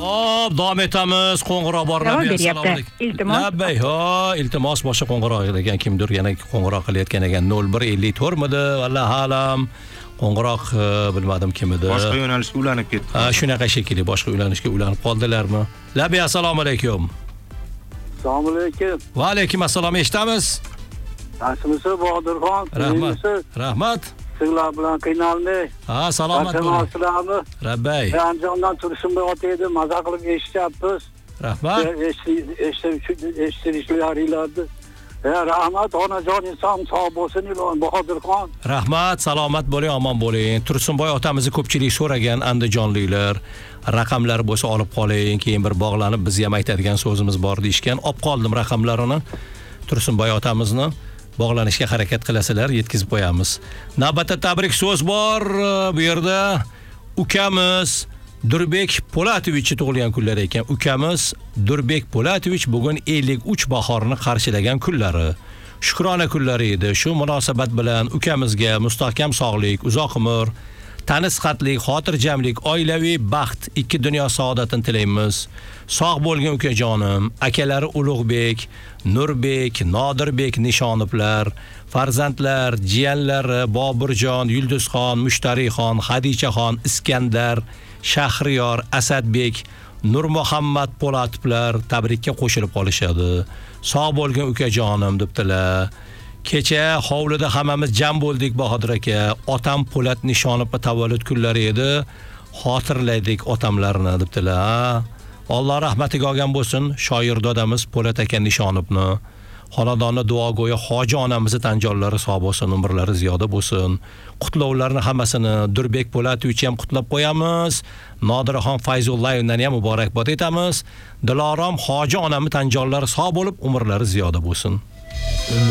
Hop, davom etamiz. Qo'ng'iroq bor. Davom Assalomu beryapti. alaykum. Iltimos. Labbay, iltimos boshqa qo'ng'iroq ekan, kimdir yana qo'ng'iroq qilayotgan ekan. 0154 midi, vallahi alam. Qo'ng'iroq bilmadim kim edi. Boshqa yo'nalishga ulanib ketdi. Shunaqa shekilli, boshqa yo'nalishga ulanib qoldilarmi? Labbay, assalomu alaykum. Assalomu alaykum. Va alaykum assalom, eshitamiz. Yaxshimisiz, Bodirxon? Rahmat. Rahmat. Sizlar bilan qiynalmay. Salomat bo'ling. Sizlarni Rabbay. Andijondan Tursunboy ota edi, maza qilib eshityapmiz. Rahmat. Eshitishlaringlarni. Rahmat, onajon inson sog' bo'lsin, ilon Bodirxon. Rahmat, salomat bo'ling, omon bo'ling. Tursunboy otamizni ko'pchilik so'ragan andijonliklar. Raqamlari bo'lsa olib qoling, keyin bir bog'lanib biz ham aytadigan so'zimiz bor deyishgan. Olib qoldim raqamlarini. Tursunboy otamizni bog'lanishga harakat qilasizlar, yetkazib qo'yamiz. Navbatda tabrik so'z bor. Bu yerda ukamiz Durbek Po'latovich tug'ilgan kunlar ekan. Ukamiz Durbek Po'latovich bugun 53 bahorni qarshilagan kunlari. Shukrona kunlari edi. Shu munosabat bilan ukamizga mustahkam sog'lik, uzoq umr, tanisihatlik, xotirjamlik, oilaviy baxt, ikki dunyo saodatini tilaymiz. Sog' bo'lgan ukajonim, akalari Ulug'bek, Nurbek, Nodirbek Nishonovlar, farzandlar, jiyanlari Boburjon, Yulduzxon, Mushtarixon, Xadichaxon, Iskandar, Shahriyor, Asadbek, Nurmuhammad Po'latovlar tabrikka qo'shilib qolishadi. Sog' bo'lgan ukajonim debdilar. Kecha hovlida hammamiz jam bo'ldik Bahodir aka. Otam Po'lat Nishonovning tavallud kunlari edi. Xotirlaydik otamlarni debdilar. Alloh rahmatiga olgan bo'lsin shoir dodamiz Po'lat aka Nishonovni. Xonadonni duogo'yi Hoji onamizni tanjonlari sog' bo'lsin, umrlari ziyoda bo'lsin. Qutlovlarni hammasini Durbek Po'latovich ham qutlab qo'yamiz. Nodiraxon Fayzullayevdan ham muborakbod etamiz. Dilorom Hoji onamning tanjonlari sog' bo'lib, umrlari ziyoda bo'lsin.